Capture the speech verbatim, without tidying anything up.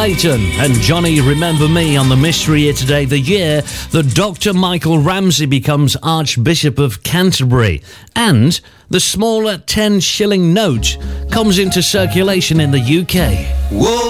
Layton and Johnny Remember Me on the Mystery Year today, the year that Doctor Michael Ramsey becomes Archbishop of Canterbury, and the smaller ten shilling note comes into circulation in the U K. Whoa.